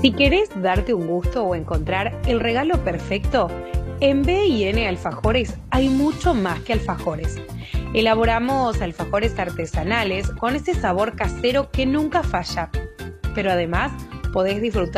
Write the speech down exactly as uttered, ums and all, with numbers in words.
Si querés darte un gusto o encontrar el regalo perfecto, en B y N Alfajores hay mucho más que alfajores. Elaboramos alfajores artesanales con ese sabor casero que nunca falla. Pero además podés disfrutar